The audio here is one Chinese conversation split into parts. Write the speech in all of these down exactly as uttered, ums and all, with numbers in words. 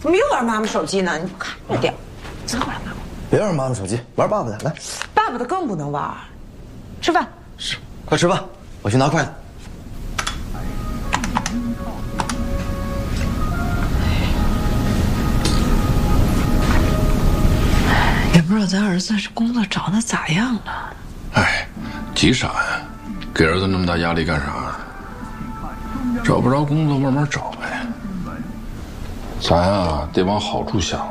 怎么又玩妈妈手机呢？你不看着点，再过来妈妈。 别玩妈妈手机，玩爸爸的，来。 爸爸的更不能玩。吃饭。 是，快吃吧，我去拿筷子。 也不知道咱儿子这工作找的咋样了。 哎，急啥呀？给儿子那么大压力干啥？找不着工作慢慢找呗。咱啊得往好处想。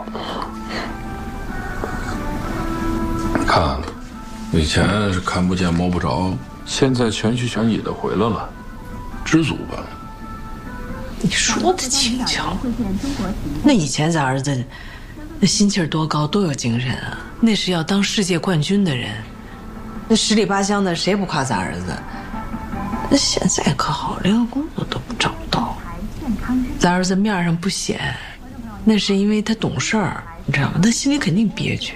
你看，以前是看不见摸不着，现在全心全意的回来了，知足吧。 你说的轻巧。那以前咱儿子那心气儿多高，多有精神啊！那是要当世界冠军的人，那十里八乡的谁不夸咱儿子？那现在可好，连个工作都找不到。咱儿子面上不显，那是因为他懂事儿，你知道吗？他心里肯定憋屈。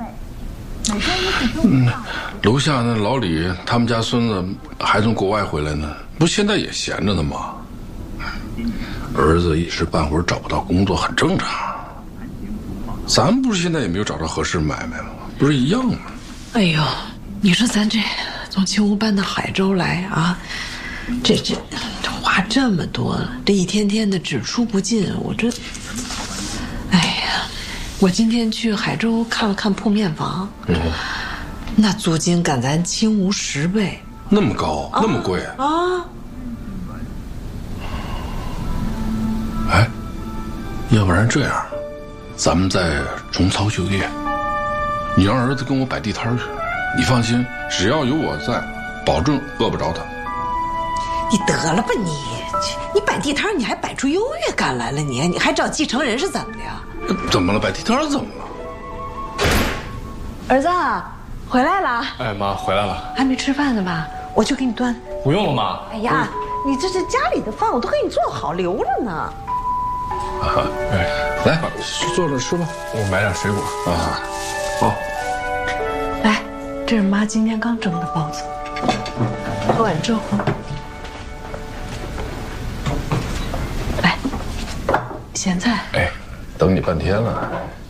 嗯，楼下那老李他们家孙子还从国外回来呢，不现在也闲着呢吗？儿子一时半会儿找不到工作很正常。咱们不是现在也没有找到合适买卖吗？不是一样吗？ 哎呦，你说咱这从青湖搬到海州来啊，这这花这么多，这一天天的只出不进，我这，哎呀，我今天去海州看了看铺面房，嗯，那租金赶咱青湖十倍， 那么高，啊、那么贵啊！ 哎，要不然这样。咱们再重操旧业，你让儿子跟我摆地摊去，你放心，只要有我在，保证饿不着他。 你得了吧你，你摆地摊你还摆出优越感来了你，你还找继承人是怎么的呀？ 怎么了？摆地摊怎么了？ 儿子，回来了。 哎妈，回来了。 还没吃饭呢吧？我去给你端。 不用了妈。 哎呀，你这是家里的饭我都给你做好留着呢。 啊，哎，来，坐着吃吧。 我买点水果啊。好， 来，这是妈今天刚蒸的包子，喝碗粥。来，咸菜。 哎，等你半天了。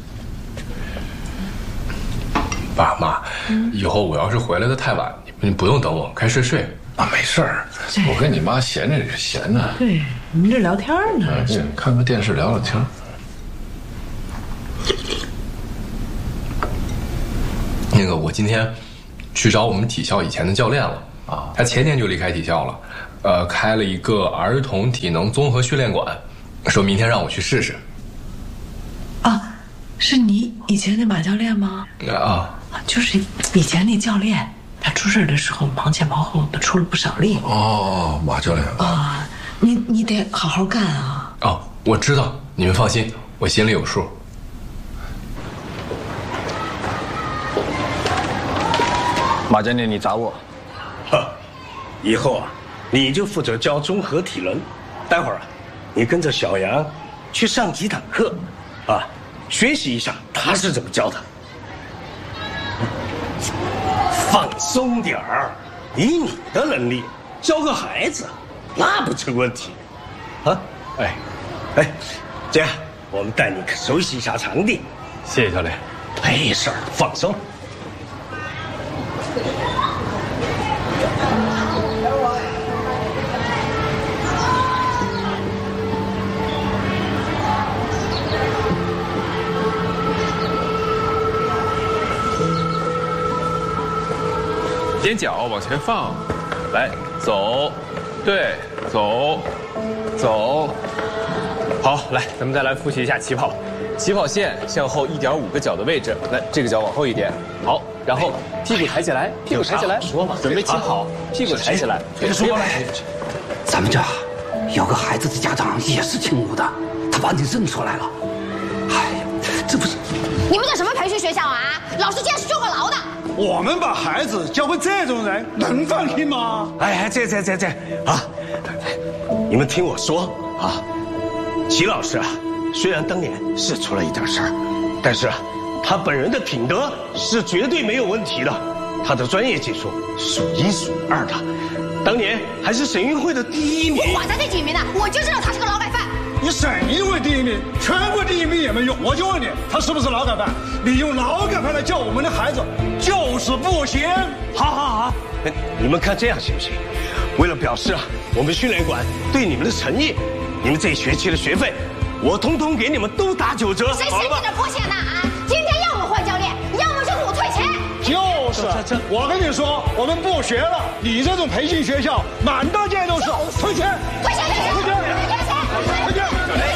爸妈，嗯、以后我要是回来的太晚，你们不用等我，该睡睡。 啊，没事儿，我跟你妈闲着也是闲着。 对，你们这聊天呢。 啊，对，看个电视聊聊天。 那个，我今天去找我们体校以前的教练了啊，他前年就离开体校了，呃，开了一个儿童体能综合训练馆，说明天让我去试试。 啊，是你以前那马教练吗？ 啊， 就是以前那教练。他出事的时候忙前忙后的，出了不少力。 哦，马教练啊，你你得好好干啊！ 哦，我知道，你们放心，我心里有数。 马教练，你找我？ 呵，以后啊，你就负责教综合体能。待会儿啊，你跟着小杨去上几堂课，啊，学习一下他是怎么教的。放松点儿，以你的能力教个孩子，那不成问题，啊？哎，哎，这样我们带你熟悉一下场地。 谢谢教练。 没事儿，放松。 踮脚往前放，来走，对，走，走，好，来，咱们再来复习一下起跑，起跑线向后一点五个脚的位置，来，这个脚往后一点，好，然后屁股抬起来，屁股抬起来， 说嘛， 准备起跑，屁股抬起来， 别说来， 咱们家有个孩子的家长也是青湖的，他把你认出来了，哎呀，这不是你们这什么培训学校啊？老师竟然是坐过牢的。 我们把孩子交给这种人，能放心吗？ 哎，这这这这啊！你们听我说啊，齐老师啊，虽然当年是出了一点事儿，但是啊，他本人的品德是绝对没有问题的，他的专业技术数一数二的，当年还是省运会的第一名。 不管他第几名呢，我就知道他是个劳改犯。 你省运会第一第一名，全国第一名也没用。我就问你，他是不是劳改犯？你用劳改犯来教我们的孩子，就是不行。 好好好，你们看这样行不行？为了表示啊，我们训练馆对你们的诚意，你们这一学期的学费，我通通给你们都打九折。 谁信你的破钱呐啊！今天要么换教练，要么就给我退钱。 就是，我跟你说，我们不学了。你这种培训学校，满大街都是。退钱！ 退钱！退钱！退钱！退钱！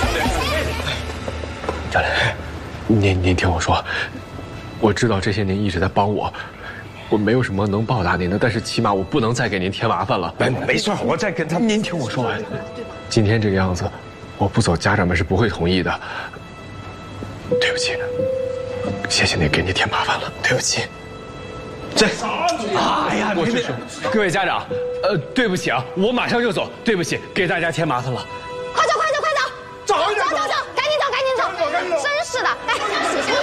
教练，您您听我说，我知道这些年一直在帮我，我没有什么能报答您的，但是起码我不能再给您添麻烦了。 没没事，我再跟他。 您听我说完，今天这个样子，我不走，家长们是不会同意的。对不起，谢谢您给你添麻烦了，对不起。这，哎呀，我去说，各位家长，呃，对不起啊，我马上就走，对不起，给大家添麻烦了。 快走，快走，快走， 走一点， 走走走，赶紧走，赶紧走， 赶紧走， 真是的，哎，谢谢。